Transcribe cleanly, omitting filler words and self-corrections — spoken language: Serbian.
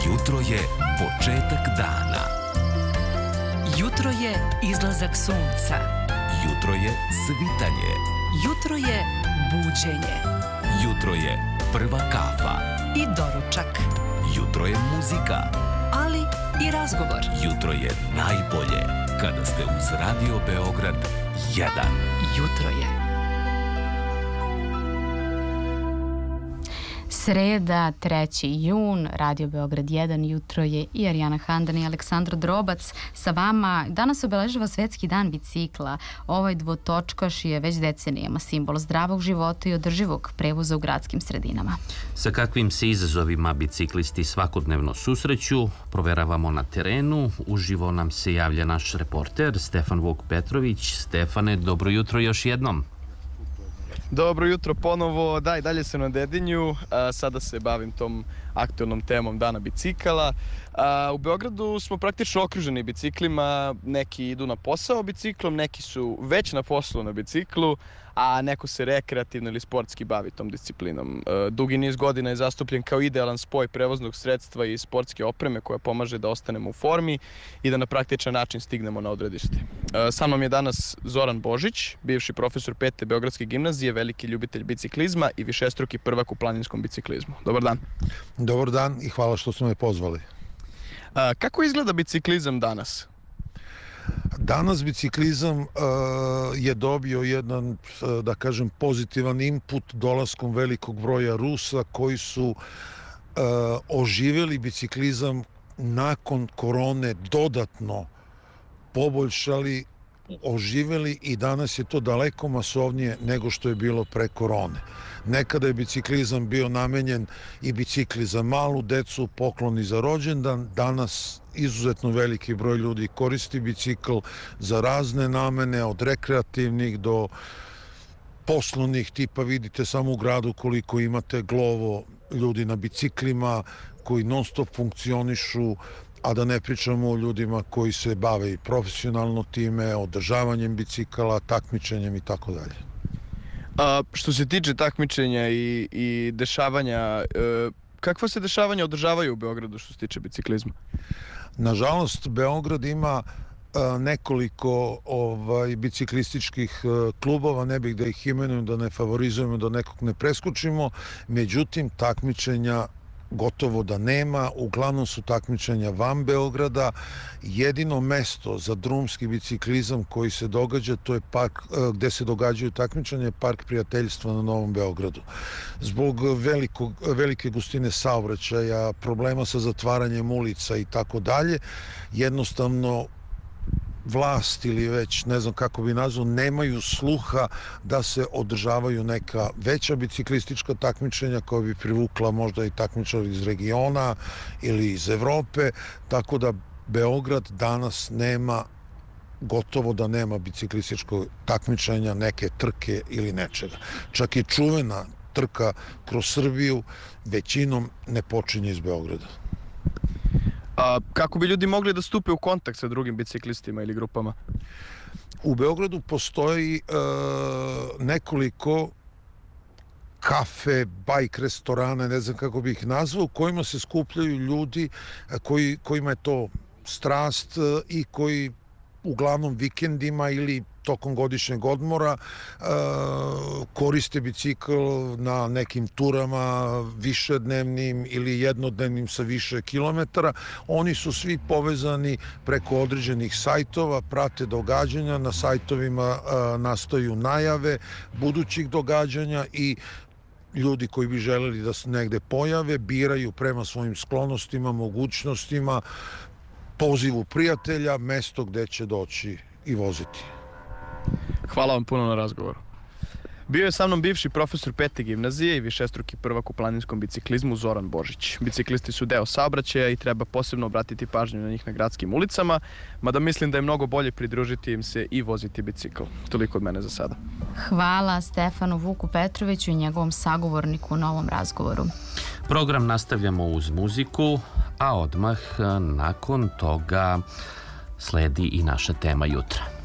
Jutro je početak dana. Jutro je izlazak sunca. Jutro je svitanje. Jutro je buđenje. Jutro je prva kafa. I doručak. Jutro je muzika. Ali i razgovor. Jutro je najbolje kada ste uz Radio Beograd 1. Jutro je. Sreda, 3. jun, Radio Beograd 1, jutro je i Arijana Handan i Aleksandar Drobac sa vama. Danas obeležava Svetski dan bicikla. Ovaj dvotočkaš je već decenijama simbol zdravog života i održivog prevoza u gradskim sredinama. Sa kakvim se izazovima biciklisti svakodnevno susreću, proveravamo na terenu. Uživo nam se javlja naš reporter Stefan Vuk Petrović. Stefane, dobro jutro još jednom. Dobro jutro ponovo, da, i dalje sam na Dedinju, sada se bavim tom aktualnom temom Dana bicikala. U Beogradu smo praktično okruženi biciklima, neki idu na posao biciklom, neki su već na poslu na biciklu, a neko se rekreativno ili sportski bavi tom disciplinom. Dugi niz godina je zastupljen kao idealan spoj prevoznog sredstva i sportske opreme koja pomaže da ostanemo u formi i da na praktičan način stignemo na odredište. Sa mnom je danas Zoran Božić, bivši profesor 5. Beogradske gimnazije, veliki ljubitelj biciklizma i višestruki prvak u planinskom biciklizmu. Dobar dan. Dobar dan i hvala što ste me pozvali. Kako izgleda biciklizam danas? Danas biciklizam je dobio jedan, da kažem, pozitivan input dolaskom velikog broja Rusa koji su oživjeli biciklizam nakon korone, dodatno poboljšali, oživjeli i danas je to daleko masovnije nego što je bilo pre korone. Nekada je biciklizam bio namenjen i bicikli za malu decu, pokloni za rođendan. Danas izuzetno veliki broj ljudi koristi bicikl za razne namene, od rekreativnih do poslovnih, tipa vidite samo u gradu koliko imate glovo ljudi na biciklima koji non stop funkcionišu, a da ne pričamo o ljudima koji se bave i profesionalno time, održavanjem bicikala, takmičenjem i tako dalje. Što se tiče takmičenja i dešavanja, kakva se dešavanja održavaju u Beogradu što se tiče biciklizma? Nažalost, Beograd ima nekoliko biciklističkih klubova, ne bih da ih imenujem, da ne favorizujemo, da nekog ne preskočimo, međutim takmičenja gotovo da nema, uglavnom su takmičenja van Beograda. Jedino mesto za drumski biciklizam koji se događa, to je park gde se događaju takmičenja, Park prijateljstva na Novom Beogradu. Zbog velike gustine saobraćaja, problema sa zatvaranjem ulica i tako dalje, jednostavno vlast ili već ne znam kako bi nazvao, nemaju sluha da se održavaju neka veća biciklistička takmičenja koja bi privukla možda i takmičara iz regiona ili iz Evrope, tako da Beograd danas nema, gotovo da nema biciklističkog takmičenja, neke trke ili nečega. Čak i čuvena trka kroz Srbiju većinom ne počinje iz Beograda. Kako bi ljudi mogli da stupe u kontakt sa drugim biciklistima ili grupama? U Beogradu postoji nekoliko kafe, bajk restorana, ne znam kako bih ih nazvao, u kojima se skupljaju ljudi kojima je to strast i koji uglavnom vikendima ili tokom godišnjeg odmora koriste bicikl na nekim turama višednevnim ili jednodnevnim sa više kilometara. Oni su svi povezani preko određenih sajtova, prate događanja, na sajtovima nastaju najave budućih događanja i ljudi koji bi želeli da se negde pojave biraju prema svojim sklonostima, mogućnostima, pozivu prijatelja, mesto gde će doći i voziti. Hvala vam puno na razgovoru. Bio je sa mnom bivši profesor 5. gimnazije i višestruki prvak u planinskom biciklizmu Zoran Božić. Biciklisti su deo saobraćaja i treba posebno obratiti pažnju na njih na gradskim ulicama, mada mislim da je mnogo bolje pridružiti im se i voziti bicikl. Toliko od mene za sada. Hvala Stefanu Vuku Petroviću i njegovom sagovorniku na ovom razgovoru. Program nastavljamo uz muziku, a odmah nakon toga sledi i naša tema jutra.